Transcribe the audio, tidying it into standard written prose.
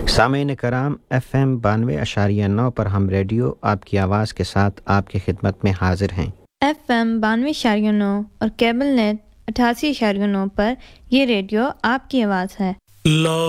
सामीन कराम FM 92.9 पर हम रेडियो आपकी आवाज़ के साथ आपकी खिदमत में हाजिर हैं। FM 92.9 और केबल नेट 88.9 पर ये रेडियो आपकी आवाज़ है।